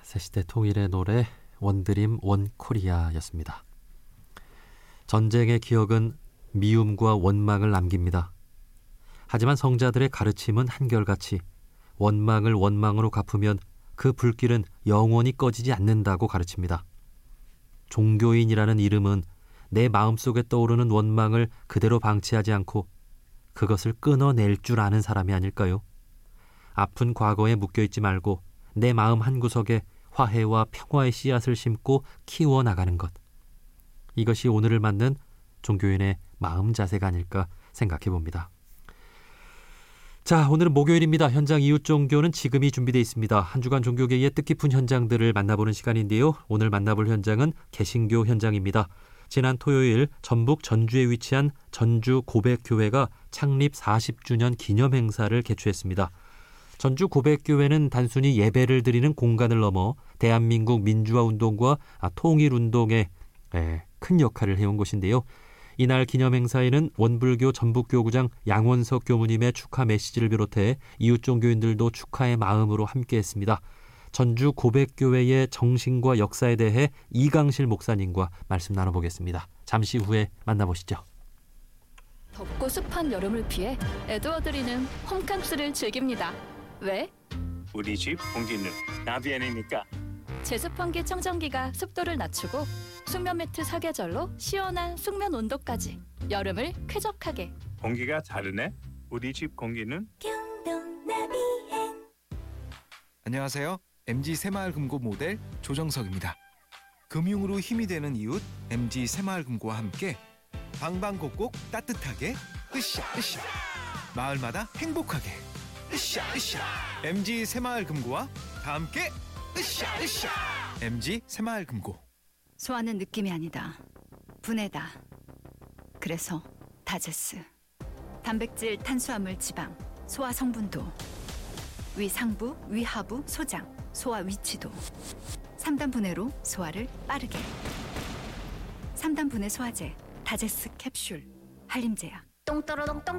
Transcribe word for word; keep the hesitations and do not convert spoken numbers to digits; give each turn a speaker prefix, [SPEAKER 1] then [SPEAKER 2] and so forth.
[SPEAKER 1] 새시대 통일의 노래 원드림 원코리아였습니다. 전쟁의 기억은 미움과 원망을 남깁니다. 하지만 성자들의 가르침은 한결같이 원망을 원망으로 갚으면 그 불길은 영원히 꺼지지 않는다고 가르칩니다. 종교인이라는 이름은 내 마음속에 떠오르는 원망을 그대로 방치하지 않고 그것을 끊어낼 줄 아는 사람이 아닐까요? 아픈 과거에 묶여있지 말고 내 마음 한구석에 화해와 평화의 씨앗을 심고 키워나가는 것. 이것이 오늘을 맞는 종교인의 마음 자세가 아닐까 생각해 봅니다. 자, 오늘은 목요일입니다. 현장 이웃 종교는 지금이 준비되어 있습니다. 한 주간 종교계의 뜻깊은 현장들을 만나보는 시간인데요. 오늘 만나볼 현장은 개신교 현장입니다. 지난 토요일 전북 전주에 위치한 전주 고백교회가 창립 사십 주년 기념 행사를 개최했습니다. 전주 고백교회는 단순히 예배를 드리는 공간을 넘어 대한민국 민주화 운동과 통일 운동에 큰 역할을 해온 곳인데요. 이날 기념 행사에는 원불교 전북교구장 양원석 교무님의 축하 메시지를 비롯해 이웃 종교인들도 축하의 마음으로 함께했습니다. 전주 고백교회의 정신과 역사에 대해 이강실 목사님과 말씀 나눠보겠습니다. 잠시 후에 만나보시죠.
[SPEAKER 2] 덥고 습한 여름을 피해 에드워드리는 홈캉스를 즐깁니다. 왜?
[SPEAKER 3] 우리 집 공기는 나비엔이니까.
[SPEAKER 2] 제습환기 청정기가 습도를 낮추고 숙면 매트 사계절로 시원한 숙면 온도까지 여름을 쾌적하게.
[SPEAKER 3] 공기가 다르네. 우리 집 공기는
[SPEAKER 4] 경동 나비엔.
[SPEAKER 5] 안녕하세요. 엠지 새마을금고 모델 조정석입니다. 금융으로 힘이 되는 이웃 엠지 새마을금고와 함께 방방곡곡 따뜻하게 으쌰 으쌰 마을마다 행복하게 으쌰 으쌰 엠지 새마을금고와 다 함께 으쌰 으쌰 엠지 새마을금고.
[SPEAKER 6] 소화는 느낌이 아니다. 분해다. 그래서 다제스. 단백질, 탄수화물, 지방, 소화 성분도, 위상부, 위하부, 소장, 소화 위치도. 삼 단 분해로 소화를 빠르게. 삼 단 분해 소화제 다제스 캡슐 한림제약.
[SPEAKER 4] 똥떠러똥똥